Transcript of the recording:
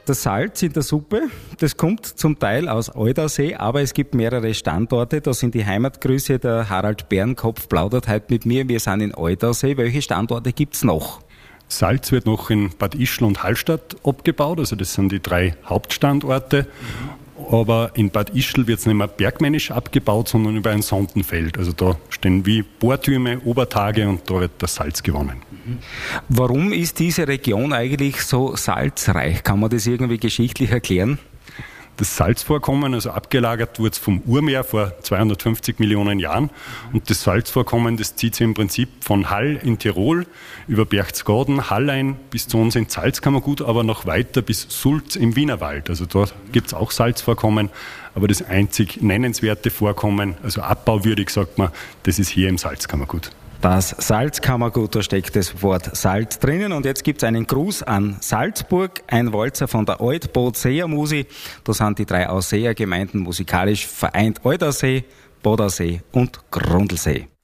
Das Salz in der Suppe, das kommt zum Teil aus Aldersee, aber es gibt mehrere Standorte. Da sind die Heimatgrüße. Der Harald Bärenkopf plaudert heute mit mir. Wir sind in Aldersee. Welche Standorte gibt's noch? Salz wird noch in Bad Ischl und Hallstatt abgebaut, also das sind die 3 Hauptstandorte. Aber in Bad Ischl wird es nicht mehr bergmännisch abgebaut, sondern über ein Sondenfeld. Also da stehen wie Bohrtürme, Obertage und da wird das Salz gewonnen. Warum ist diese Region eigentlich so salzreich? Kann man das irgendwie geschichtlich erklären? Das Salzvorkommen, also abgelagert wurde es vom Urmeer vor 250 Millionen Jahren. Und das Salzvorkommen, das zieht sich im Prinzip von Hall in Tirol über Berchtesgaden, Hallein bis zu uns ins Salzkammergut, aber noch weiter bis Sulz im Wienerwald. Also da gibt es auch Salzvorkommen. Aber das einzig nennenswerte Vorkommen, also abbauwürdig, sagt man, das ist hier im Salzkammergut. Das Salzkammergut, da steckt das Wort Salz drinnen. Und jetzt gibt's einen Gruß an Salzburg, ein Walzer von der Alt-Bodseer Musi. Da sind die 3 Ausseer Gemeinden musikalisch vereint: Aldersee, Bodensee und Grundlsee.